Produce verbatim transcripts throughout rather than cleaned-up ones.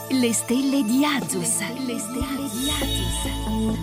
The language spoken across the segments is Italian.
Le stelle di Azus. Le stelle di Azus.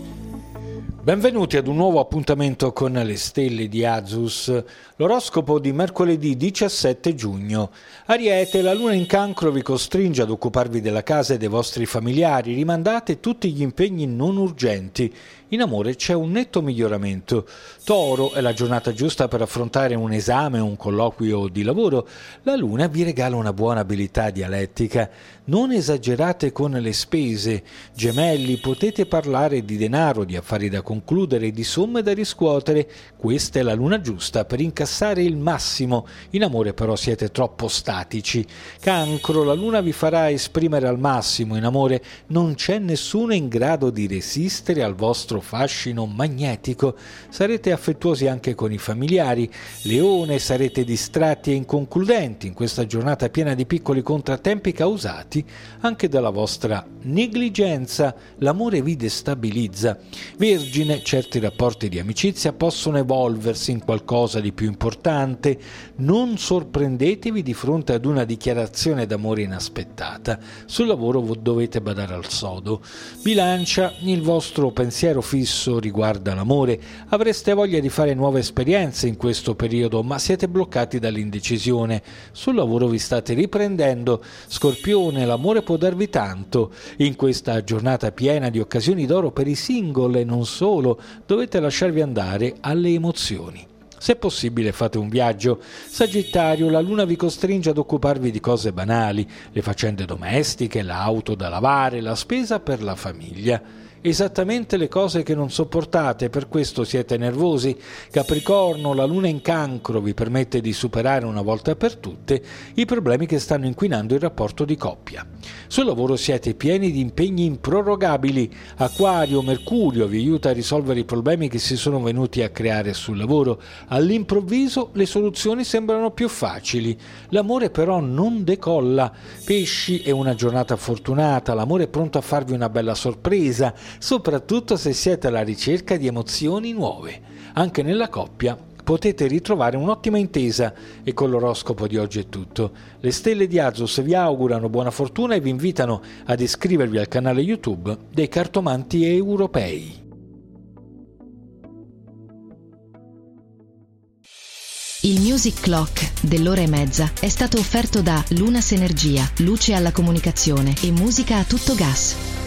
Benvenuti ad un nuovo appuntamento con le stelle di Azus, l'oroscopo di mercoledì diciassette giugno. Ariete, la luna in Cancro vi costringe ad occuparvi della casa e dei vostri familiari, rimandate tutti gli impegni non urgenti. In amore c'è un netto miglioramento. Toro, è la giornata giusta per affrontare un esame o un colloquio di lavoro. La luna vi regala una buona abilità dialettica. Non esagerate con le spese. Gemelli, potete parlare di denaro, di affari da concludere, di somme da riscuotere. Questa è la luna giusta per incassare il massimo. In amore però siete troppo statici. Cancro, la luna vi farà esprimere al massimo. In amore non c'è nessuno in grado di resistere al vostro fascino magnetico. Sarete affettuosi anche con i familiari. Leone, sarete distratti e inconcludenti in questa giornata piena di piccoli contrattempi causati anche dalla vostra negligenza. L'amore vi destabilizza. Vergine, certi rapporti di amicizia possono evolversi in qualcosa di più importante. Non sorprendetevi di fronte ad una dichiarazione d'amore inaspettata. Sul lavoro dovete badare al sodo. Bilancia, il vostro pensiero fisso riguarda l'amore. Avreste voglia di fare nuove esperienze in questo periodo, ma siete bloccati dall'indecisione. Sul lavoro vi state riprendendo. Scorpione, l'amore può darvi tanto. In questa giornata piena di occasioni d'oro per i single e non solo, dovete lasciarvi andare alle emozioni. Se possibile fate un viaggio. Sagittario, la luna vi costringe ad occuparvi di cose banali, le faccende domestiche, l'auto da lavare, la spesa per la famiglia. Esattamente le cose che non sopportate, per questo siete nervosi. Capricorno, la luna in Cancro vi permette di superare una volta per tutte i problemi che stanno inquinando il rapporto di coppia. Sul lavoro siete pieni di impegni improrogabili. Acquario, Mercurio vi aiuta a risolvere i problemi che si sono venuti a creare sul lavoro. All'improvviso le soluzioni sembrano più facili. L'amore però non decolla. Pesci, è una giornata fortunata, l'amore è pronto a farvi una bella sorpresa, soprattutto se siete alla ricerca di emozioni nuove. Anche nella coppia potete ritrovare un'ottima intesa. E con l'oroscopo di oggi è tutto. Le stelle di Azus vi augurano buona fortuna e vi invitano ad iscrivervi al canale YouTube dei cartomanti europei. Il Music Clock dell'ora e mezza è stato offerto da Lunas Energia, luce alla comunicazione e musica a tutto gas.